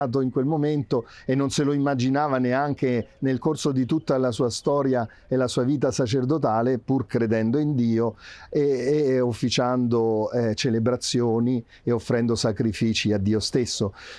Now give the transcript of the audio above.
in quel momento e non se lo immaginava neanche nel corso di tutta la sua storia e la sua vita sacerdotale, pur credendo in Dio e officiando celebrazioni e offrendo sacrifici a Dio stesso.